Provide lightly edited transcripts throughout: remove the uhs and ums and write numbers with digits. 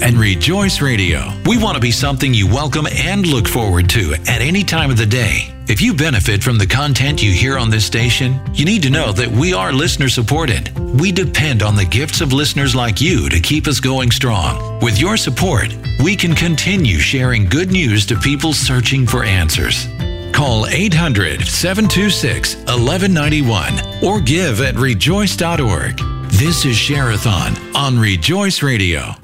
and Rejoice Radio. We want to be something you welcome and look forward to at any time of the day. If you benefit from the content you hear on this station, you need to know that we are listener supported. We depend on the gifts of listeners like you to keep us going strong. With your support, we can continue sharing good news to people searching for answers. Call 800-726-1191 or give at rejoice.org. This is Share-a-thon on Rejoice Radio.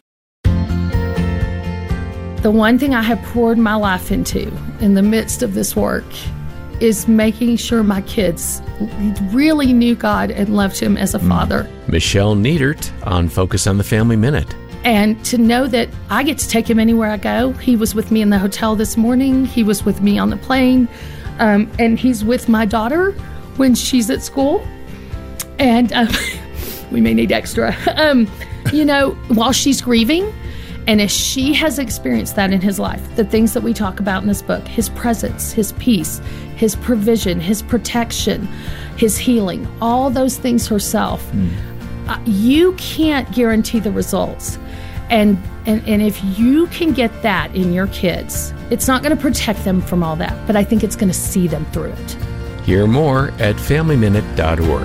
The one thing I have poured my life into in the midst of this work is making sure my kids really knew God and loved Him as a father. Michelle Niedert on Focus on the Family Minute. And to know that I get to take him anywhere I go. He was with me in the hotel this morning. He was with me on the plane. And he's with my daughter when she's at school. And we may need extra. While she's grieving. And as she has experienced that in his life, the things that we talk about in this book, his presence, his peace, his provision, his protection, his healing, all those things herself, you can't guarantee the results. And if you can get that in your kids, it's not going to protect them from all that, but I think it's going to see them through it. Hear more at FamilyMinute.org.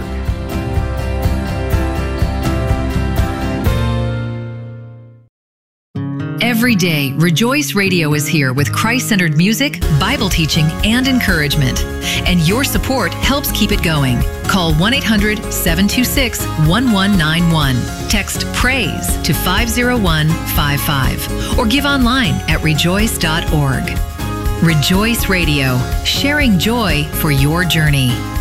Every day, Rejoice Radio is here with Christ-centered music, Bible teaching, and encouragement. And your support helps keep it going. Call 1-800-726-1191. Text PRAISE to 50155 or give online at rejoice.org. Rejoice Radio, sharing joy for your journey.